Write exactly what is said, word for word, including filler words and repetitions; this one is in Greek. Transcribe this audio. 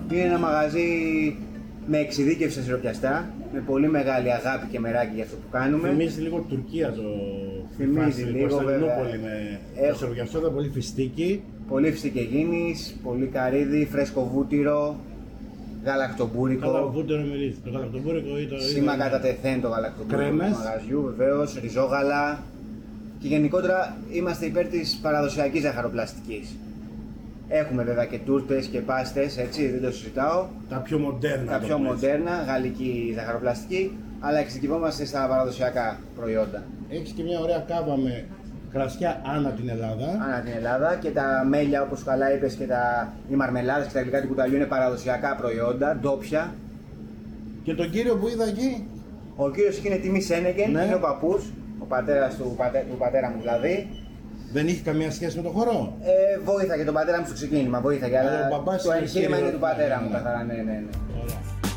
Είναι ένα μαγαζί με εξειδίκευση στα σιροπιαστά, με πολύ μεγάλη αγάπη και μεράκι για αυτό που κάνουμε. Θυμίζει λίγο Τουρκία το Θυμίζει λίγο, βέβαια. Με Έχω... το σιροπιαστό, πολύ φιστίκι. Πολύ φιστικεγίνης, πολύ καρύδι, φρέσκο βούτυρο, γαλακτομπούρικο. Γαλακτομπούρικο μυρίζει. Το γαλακτομπούρικο ή το. Σήμα κατά τεθέν το γαλακτομπούρικο του μαγαζιού, βεβαίως, ριζόγαλα. Και γενικότερα είμαστε υπέρ της παραδοσιακής ζαχαροπλαστικής. Έχουμε βέβαια και τούρτες και πάστες, έτσι, δεν το συζητάω. Τα πιο μοντέρνα. Τα πιο μοντέρνα, γαλλική ζαχαροπλαστική, αλλά εξειδικευόμαστε στα παραδοσιακά προϊόντα. Έχεις και μια ωραία κάβα με κρασιά ανά την Ελλάδα. Ανά την Ελλάδα και τα μέλια, όπως καλά είπες, και τα... οι μαρμελάδες και τα γλυκά του κουταλιού είναι παραδοσιακά προϊόντα, ντόπια. Και τον κύριο που είδα εκεί. Ο κύριος εκεί είναι τιμή Σένεκεν, ναι. Είναι ο παππούς, ο πατέρας του, πατέ... του πατέρα μου δηλαδή. Δεν είχε καμία σχέση με τον χορό. Ε, βοήθαγε τον πατέρα μου στο ξεκίνημα, βοήθαγε, αλλά το το εγχείρημα είναι του πατέρα μου, καθαρά, ναι, ναι, ναι. Ωραία.